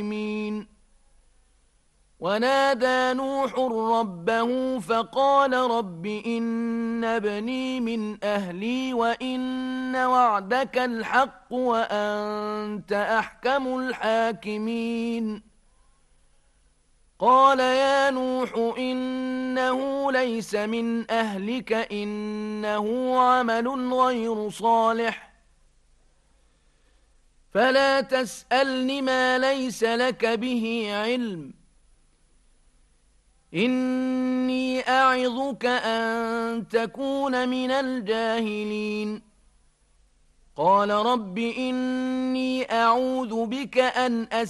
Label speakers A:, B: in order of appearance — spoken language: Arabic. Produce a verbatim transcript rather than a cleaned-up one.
A: ونادى نوح ربه فقال رب إن ابني من أهلي وإن وعدك الحق وأنت أحكم الحاكمين قال يا نوح إنه ليس من أهلك إنه عمل غير صالح فلا تسألن ما ليس لك به علم إني أعظك أن تكون من الجاهلين قال رب إني أعوذ بك أن أسألك